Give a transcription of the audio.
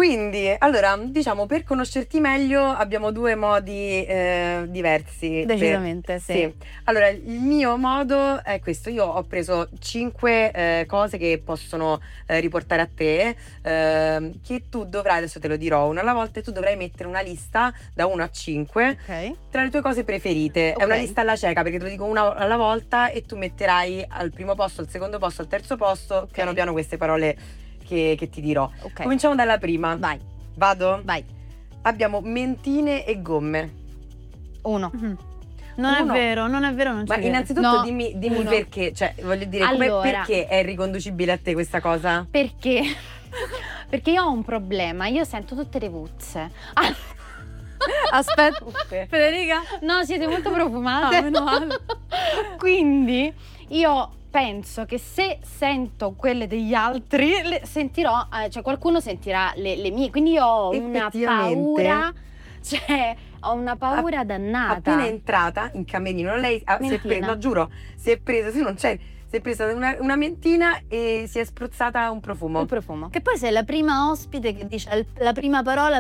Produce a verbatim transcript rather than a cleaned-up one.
Quindi, allora, diciamo, per conoscerti meglio abbiamo due modi eh, diversi. Decisamente, per, sì. sì. Allora, il mio modo è questo. Io ho preso cinque eh, cose che possono eh, riportare a te, eh, che tu dovrai, adesso te lo dirò una alla volta, e tu dovrai mettere una lista da uno a cinque Ok. tra le tue cose preferite. È una Ok. lista alla cieca, perché te lo dico una alla volta e tu metterai al primo posto, al secondo posto, al terzo posto, Ok. piano piano queste parole che, che ti dirò. Ok. Cominciamo dalla prima. Vai, Vado? vai. Abbiamo mentine e gomme. Uno. Mhm. Non Uno. è vero, non è vero, non Ma ci credo. innanzitutto No, dimmi, dimmi uno. perché, cioè voglio dire, come- Allora. perché è riconducibile a te questa cosa? Perché? Perché io ho un problema, io sento tutte le puzze. Ah, Aspetta, Ok. Federica? no, siete molto profumate. Ah, meno male. Quindi io penso che se sento quelle degli altri, le sentirò, eh, cioè qualcuno sentirà le, le mie. Quindi io ho una Effettivamente. paura, cioè ho una paura dannata. Appena entrata in camerino, lei ah, si è Mentina. presa, no, giuro, si è presa, se non c'è, si è presa una, una mentina e si è spruzzata un profumo. Un profumo. Che poi sei la prima ospite che dice il- la prima parola